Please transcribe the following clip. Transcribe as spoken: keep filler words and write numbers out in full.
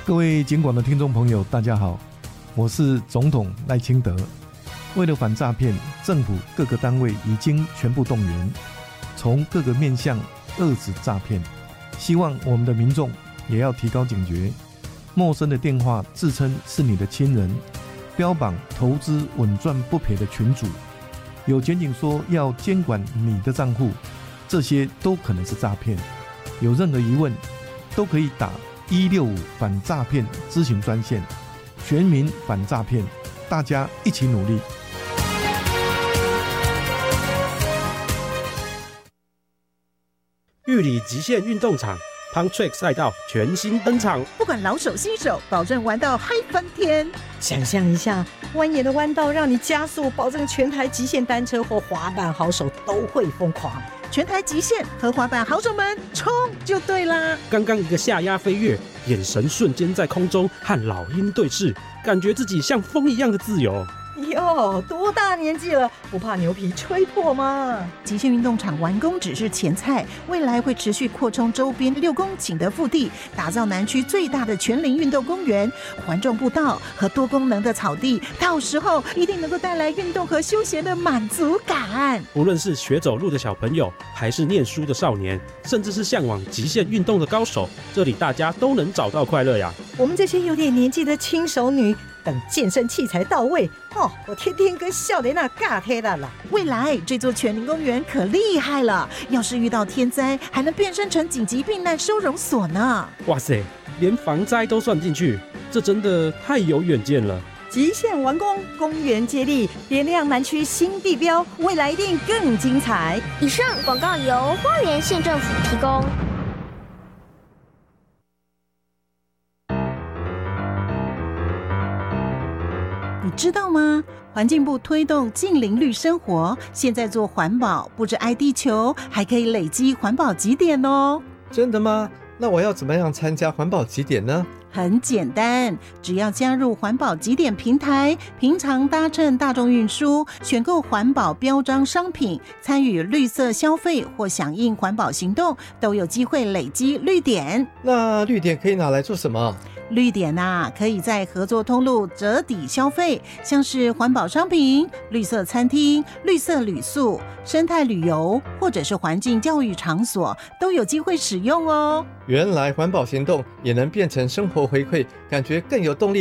各位警广的听众朋友大家好，我是总统赖清德。为了反诈骗，政府各个单位已经全部动员，从各个面向遏止诈骗。希望我们的民众也要提高警觉，陌生的电话自称是你的亲人，标榜投资稳赚不赔的群组，有检警说要监管你的账户，这些都可能是诈骗。有任何疑问都可以打一六五反诈骗咨询专线，全民反诈骗，大家一起努力。 玉里极限运动场 Pump Track 赛道全新登场， 不管老手新手，保证玩到嗨翻天。 想象一下，蜿蜒的弯道让你加速，保证全台极限单车或滑板好手都会疯狂。 全台极限和滑板好手们冲就对啦！ 刚刚一个下压飞跃，眼神瞬间在空中和老鹰对视，感觉自己像风一样的自由。 哟，多大年纪了，不怕牛皮吹破吗？ 极限运动场完工只是前菜，未来会持续扩充周边六公顷的腹地，打造南区最大的全龄运动公园、环状步道和多功能的草地，到时候一定能够带来运动和休闲的满足感。 无论是学走路的小朋友，还是念书的少年，甚至是向往极限运动的高手，这里大家都能找到快乐呀。 我们这些有点年纪的轻熟女，等健身器材到位，哦，我天天跟少年那尬黑了啦。 未来这座全龄公园可厉害了，要是遇到天灾，还能变身成紧急避难收容所呢。 哇塞，连防灾都算进去，这真的太有远见了。 极限完工，公园接力，点亮南区新地标，未来一定更精彩。 以上广告由花莲县政府提供。 你知道吗？环境部推动近邻绿生活，现在做环保不止爱地球，还可以累积环保集点哦。 真的吗？那我要怎么样参加环保集点呢？ 很简单，只要加入环保集点平台，平常搭乘大众运输，选购环保标章商品，参与绿色消费或响应环保行动，都有机会累积绿点。 那绿点可以拿来做什么？ 绿点啊，可以在合作通路折抵消费，像是环保商品、绿色餐厅、绿色旅宿、生态旅游，或者是环境教育场所，都有机会使用哦。 原来环保行动也能变成生活回馈，感觉更有动力。